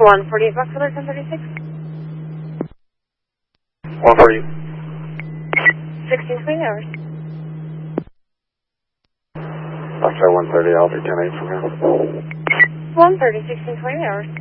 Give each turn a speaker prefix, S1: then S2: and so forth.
S1: 148 Box Alert 1036.
S2: 140.
S1: 1620 hours.
S2: I'll try 130, I'll do 10-8 from here.
S1: 130, 1620 hours.